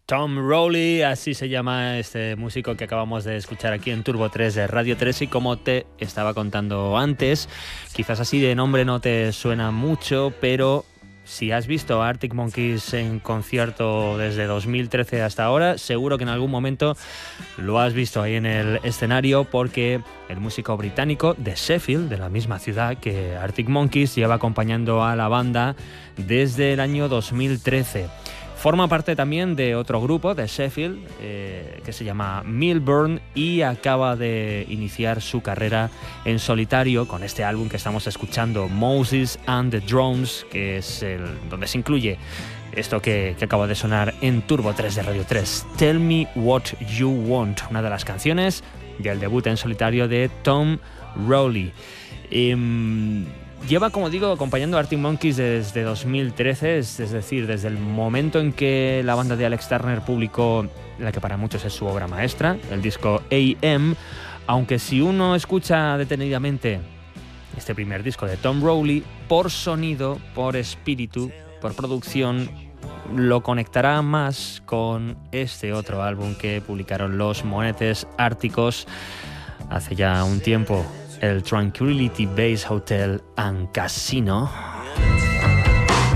Tom Rowley, así se llama este músico que acabamos de escuchar aquí en Turbo 3 de Radio 3, y como te estaba contando antes, quizás así de nombre no te suena mucho, pero si has visto a Arctic Monkeys en concierto desde 2013 hasta ahora, seguro que en algún momento lo has visto ahí en el escenario, porque el músico británico de Sheffield, de la misma ciudad que Arctic Monkeys, lleva acompañando a la banda desde el año 2013. Forma parte también de otro grupo de Sheffield que se llama Milburn, y acaba de iniciar su carrera en solitario con este álbum que estamos escuchando, Moses and the Drones, que es donde se incluye esto que acaba de sonar en Turbo 3 de Radio 3, Tell Me What You Want, una de las canciones del debut en solitario de Tom Rowley. Lleva, como digo, acompañando a Arctic Monkeys desde 2013, es decir, desde el momento en que la banda de Alex Turner publicó la que para muchos es su obra maestra, el disco AM, aunque si uno escucha detenidamente este primer disco de Tom Rowley, por sonido, por espíritu, por producción, lo conectará más con este otro álbum que publicaron los Monetes Árticos hace ya un tiempo, el Tranquility Base Hotel and Casino,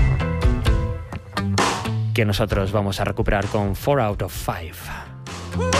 que nosotros vamos a recuperar con 4 out of 5.